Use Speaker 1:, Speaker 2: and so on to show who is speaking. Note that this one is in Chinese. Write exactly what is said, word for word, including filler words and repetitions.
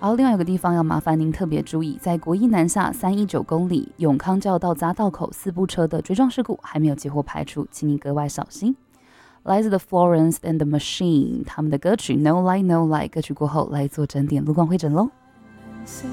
Speaker 1: 好，另外有个地方要麻烦您特别注意，在国一南下三一九公里永康交道匝道口四部车的追撞事故还没有接获排除，请您格外小心。来自 The Florence and the Machine 他们的歌曲 No Lie No Lie 歌曲过后来做整点路况会诊咯。